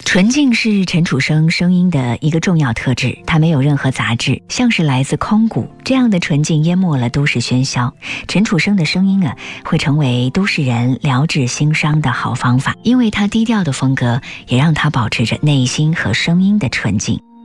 纯净是陈楚生声音的一个重要特质，它没有任何杂质，像是来自空谷，这样的纯净淹没了都市喧嚣。陈楚生的声音会成为都市人疗治心伤的好方法，因为他低调的风格也让他保持着内心和声音的纯净。